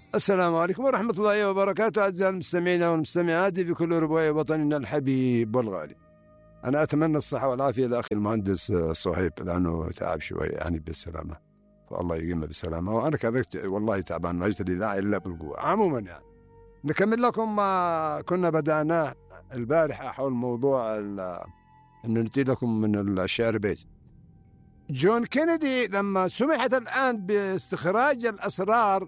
السلام عليكم ورحمة الله وبركاته. أعزائي المستمعين والمستمعات في كل ربوع وطننا الحبيب والغالي، أنا أتمنى الصحة والعافية لأخي المهندس صهيب، لأنه تعب شوية يعني بالسلامة، فالله يقيمه بالسلامة. وأنا كذلك والله تعبان، ما يجري لا إلا بالقوة. عموما يعني نكمل لكم ما كنا بدأناه البارحة حول موضوع أنه نتي لكم من الشعر بيت. جون كينيدي لما سمحت الآن باستخراج الأسرار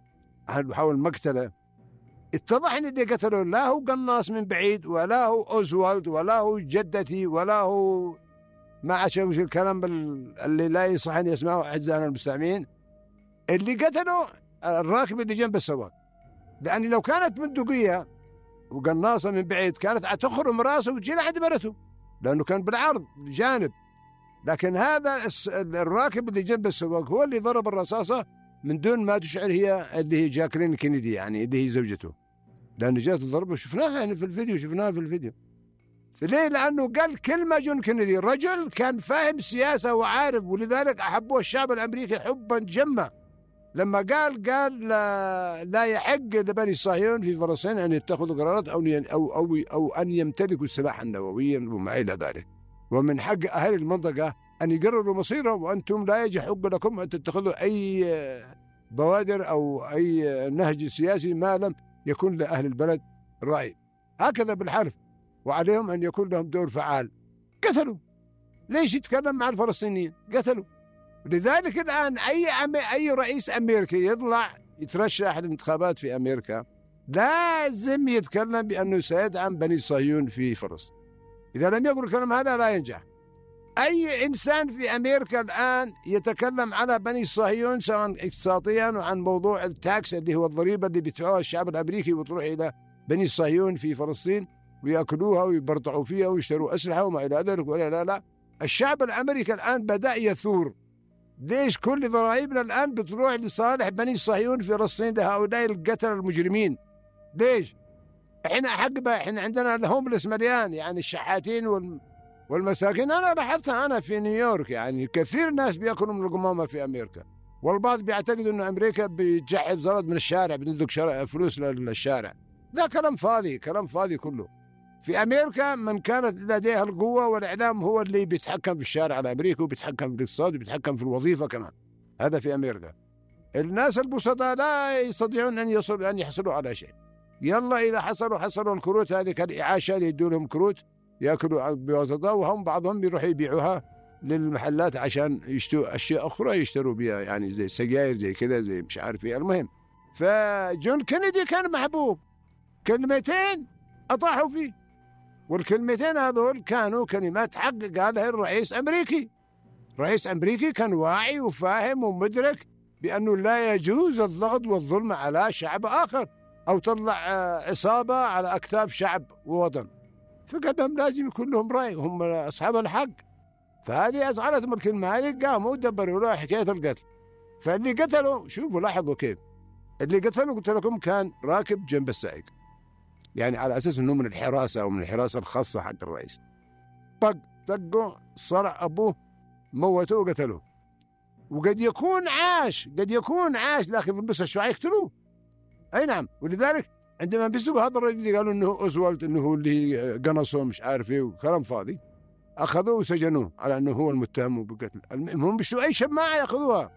حول المقتلة، اتضح ان اللي قتله لا هو قناص من بعيد، ولا هو اوزوالد، ولا هو جدتي، ولا هو ما عاد وش الكلام اللي لا يصح ان يسمعه اعزائنا المستمعين. اللي قتله الراكب اللي جنب السواق، لان لو كانت بندقيه وقناصه من بعيد كانت تخرم راسه وتجي لعند مرته، لانه كان بالعرض جانب. لكن هذا الراكب اللي جنب السواق هو اللي ضرب الرصاصه من دون ما تشعر هي اللي هي جاكلين كينيدي، يعني اللي هي زوجته، لأنه جات الضربة وشفناها يعني في الفيديو، شفناها في الفيديو. فليه؟ لأنه قال كلمة جون كينيدي، رجل كان فاهم سياسة وعارف، ولذلك أحبوه الشعب الأمريكي حبا جما. لما قال لا يحق لبني صهيون في فلسطين أن يتخذوا قرارات أو أن يمتلكوا السلاح النووي وما إلى ذلك، ومن حق أهل المنطقة أن يقرروا مصيرهم، وأنتم لا يجي حق لكم أن تتخذوا أي بوادر أو أي نهج سياسي ما لم يكون لأهل البلد رأي. هكذا بالحرف، وعليهم أن يكون لهم دور فعال. قتلوا. ليش يتكلم مع الفلسطينيين؟ قتلوا. لذلك الآن أي رئيس أمريكي يطلع يترشح للانتخابات في أمريكا لازم يتكلم بأنه سيدعم بني صهيون في فلسطين. إذا لم يقل الكلام هذا لا ينجح. أي إنسان في أمريكا الآن يتكلم على بني صهيون سواء اقتصاديا وعن موضوع التاكس اللي هو الضريبة اللي بيدفعوها الشعب الأمريكي وتروح إلى بني صهيون في فلسطين ويأكلوها ويبرطعوا فيها ويشتروا أسلحة وما إلى ذلك، ولا لا الشعب الأمريكي الآن بدأ يثور. ليش كل ضرائبنا الآن بتروح لصالح بني صهيون في فلسطين لهؤلاء القتل المجرمين؟ ليش؟ إحنا عندنا الهوملس مليان، يعني الشحاتين والمساكين. أنا لاحظتها أنا في نيويورك، يعني كثير ناس بيأكلوا من القمامة في أمريكا، والبعض بيعتقد أن أمريكا بتجحف زلط من الشارع، بتدق فلوس للشارع. ده كلام فاضي، كلام فاضي كله. في أمريكا من كانت لديها القوة والإعلام هو اللي بيتحكم في الشارع الأمريكي وبيتحكم في الاقتصاد وبيتحكم في الوظيفة كمان. هذا في أمريكا. الناس البسطاء لا يستطيعون أن يحصلوا على شيء. يلا إذا حصلوا الكروت هذه كالإعاشة اللي يدوا لهم كروت يأكلوا بواسطة، وهم بعضهم بيروحوا يبيعوها للمحلات عشان يشتروا أشياء أخرى يشتروا بها، يعني زي سجاير زي كذا زي مش عارف إيه. المهم، فجون كينيدي كان محبوب، كلمتين أطاحوا فيه، والكلمتين هذول كانوا كلمات حق قالها الرئيس أمريكي. رئيس أمريكي كان واعي وفاهم ومدرك بأنه لا يجوز الضغط والظلم على شعب آخر أو طلع عصابة على أكتاف شعب ووطن. فقال لهم لازم يكون لهم رأي، هم أصحاب الحق. فهذه أزعلتهم الكلمة هذه، قاموا ودبروا له حكاية القتل. فاللي قتلوا، شوفوا لاحظوا كيف اللي قتلوا، قلت لكم كان راكب جنب السائق، يعني على أساس أنه من الحراسة أو من الحراسة الخاصة حق الرئيس. طقوا صرع أبوه، موتوه وقتلوه. وقد يكون عاش لكن في المستشفى يقتلوه. أي نعم. ولذلك عندما بيسوا هذا الرجل قالوا انه اوزوالد انه هو اللي قنصه مش عارف ايه وكلام فاضي، اخذوه وسجنوه على انه هو المتهم بالقتل. هم بيشتروا اي شماعه ياخذوها،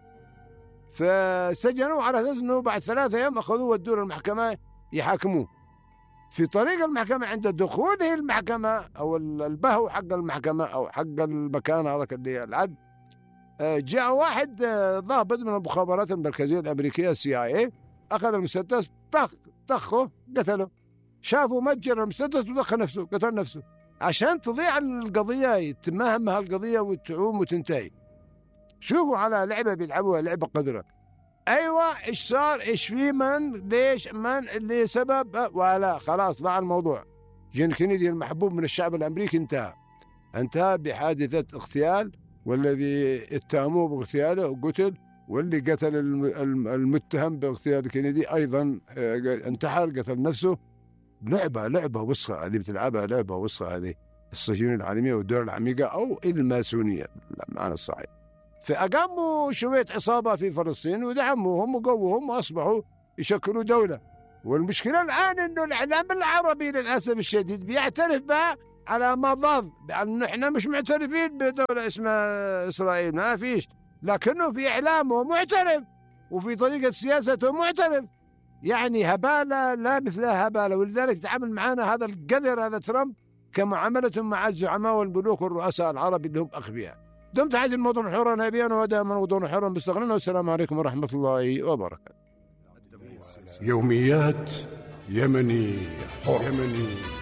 فسجنوه على اساس انه بعد 3 أيام اخذوه ودوه للمحكمه يحاكموه. في طريق المحكمه عند دخوله المحكمه او البهو حق المحكمه او حق المكان هذاك اللي العد، جاء واحد ضابط من المخابرات المركزيه الامريكيه CIA، اخذ المسدس طخه قتله. شافوا متجر المسدس ودخل نفسه قتل نفسه عشان تضيع القضية، يتمهم هالقضية وتعوم وتنتهي. شوفوا على لعبة بيلعبوها، لعبة قذرة. أيوة، إيش صار؟ إيش في؟ من؟ ليش؟ من اللي سبب؟ ولا خلاص ضاع الموضوع. جون كينيدي المحبوب من الشعب الأمريكي انتهى بحادثة اغتيال، والذي اتهموه باغتياله وقتل، واللي قتل المتهم باغتيال كينيدي أيضا انتحر، قتل نفسه. لعبة وسخة هذه بتلعبها، لعبة وسخة هذه الصهيونية العالمية والدول العميقة أو الماسونية بالمعنى الصحيح. فأقاموا شوية عصابة في فلسطين ودعموهم وقووهم وأصبحوا يشكلوا دولة. والمشكلة الآن أنه الإعلام العربي للأسف الشديد بيعترف بها على مضض، بأن إحنا مش معترفين بدولة اسمها إسرائيل، ما فيش، لكنه في إعلامه معترف وفي طريقة سياسته معترف. يعني هبالة لا مثلها هبالة. ولذلك تعامل معنا هذا القذر هذا ترامب كمعاملتهم مع الزعماء والملوك والرؤساء العرب اللي هم أغبياء. دمت هذه الموضوع حرا نبيا ودائما موضوع حرا مستقلا. والسلام عليكم ورحمة الله وبركاته. يوميات يمني حر.